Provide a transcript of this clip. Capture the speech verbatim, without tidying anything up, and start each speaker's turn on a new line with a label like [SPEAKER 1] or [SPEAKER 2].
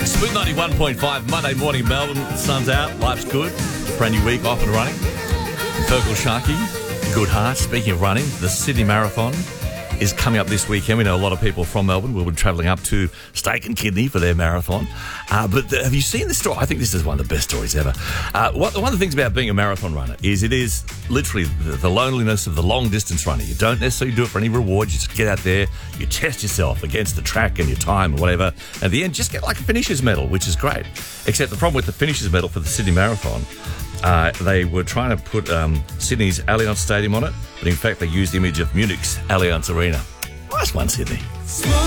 [SPEAKER 1] Smooth ninety-one point five, Monday morning, Melbourne. Sun's out, life's good. Brand new week, off and running. Fergal Sharkey, good heart. Speaking of running, the Sydney Marathon is coming up this weekend. We know a lot of people from Melbourne will be travelling up to Steak and Kidney for their marathon. Uh, but the, have you seen this story? I think this is one of the best stories ever. Uh, what, one of the things about being a marathon runner is it is literally the, the loneliness of the long-distance runner. You don't necessarily do it for any reward. You just get out there, you test yourself against the track and your time and whatever. At the end, just get like a finisher's medal, which is great. Except the problem with the finisher's medal for the Sydney Marathon, Uh, they were trying to put um, Sydney's Allianz Stadium on it, but in fact they used the image of Munich's Allianz Arena. Nice one, Sydney.